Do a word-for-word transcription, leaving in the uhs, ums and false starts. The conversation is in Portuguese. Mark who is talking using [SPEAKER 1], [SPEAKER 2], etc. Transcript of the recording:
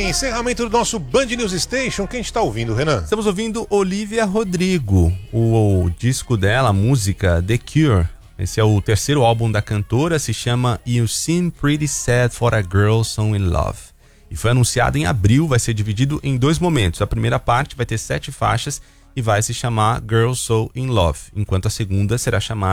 [SPEAKER 1] encerramento do nosso Band News Station. Quem está ouvindo, Renan?
[SPEAKER 2] Estamos ouvindo Olivia Rodrigo. O, o disco dela, a música The Cure. Esse é o terceiro álbum da cantora, se chama You Seem Pretty Sad for a Girl So In Love. E foi anunciado em abril, vai ser dividido em dois momentos. A primeira parte vai ter sete faixas e vai se chamar Girl So In Love, enquanto a segunda será chamada